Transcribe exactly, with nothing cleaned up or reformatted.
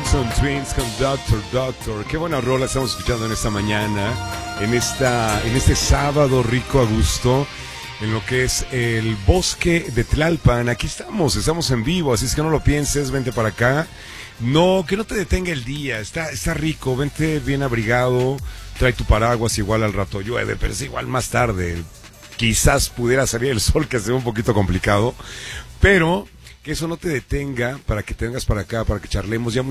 Jackson Twins con Doctor Doctor. Qué buena rola estamos escuchando en esta mañana, en esta, en este sábado rico a gusto, en lo que es el bosque de Tlalpan. Aquí estamos, estamos en vivo, así es que no lo pienses, vente para acá. No, que no te detenga el día, está, está rico, vente bien abrigado, trae tu paraguas, igual al rato llueve, pero es igual más tarde. Quizás pudiera salir el sol, que se ve un poquito complicado, pero que eso no te detenga para que te vengas para acá, para que charlemos. Ya